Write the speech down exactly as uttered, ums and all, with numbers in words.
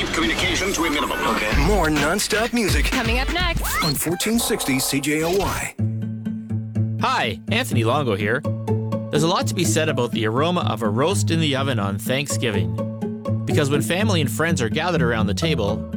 keep communication to a minimum. Okay. More non-stop music Coming up next. on fourteen sixty C J O Y. Hi, Anthony Longo here. There's a lot to be said about the aroma of a roast in the oven on Thanksgiving. Because when family and friends are gathered around the table,